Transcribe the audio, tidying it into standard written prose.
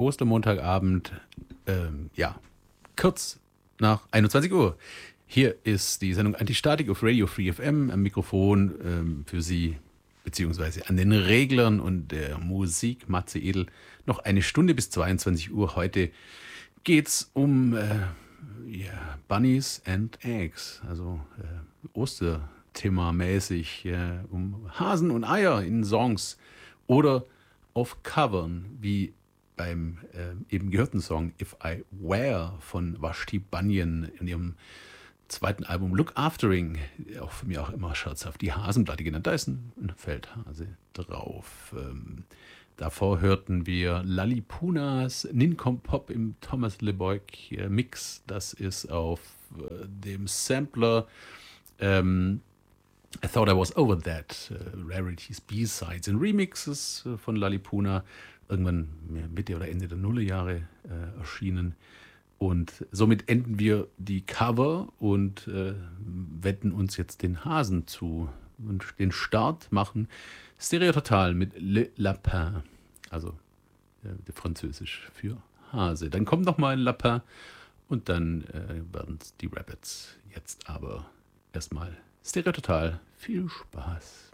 Ostermontagabend, ja, kurz nach 21 Uhr. Hier ist die Sendung Antistatik auf Radio Free FM. Am Mikrofon für Sie, beziehungsweise an den Reglern und der Musik Matze Edel. Noch eine Stunde bis 22 Uhr. Heute geht's um Bunnies and Eggs, also Osterthema-mäßig, um Hasen und Eier in Songs oder auf Covern, wie beim eben gehörten Song If I Were von Vashti Bunyan in ihrem zweiten Album Look Aftering, auch für mich auch immer scherzhaft die Hasenplatte genannt. Da ist ein Feldhase drauf. Davor hörten wir Lalipunas Nincompop im Thomas LeBoyk Mix. Das ist auf dem Sampler I Thought I Was Over That, Rarities, B-Sides und Remixes von Lalipuna, irgendwann Mitte oder Ende der Nullerjahre erschienen. Und somit enden wir die Cover und wenden uns jetzt den Hasen zu. Und den Start machen Stereototal mit Le Lapin, also französisch für Hase. Dann kommt nochmal ein Lapin und dann werden es die Rabbits. Jetzt aber erstmal Stereototal. Viel Spaß.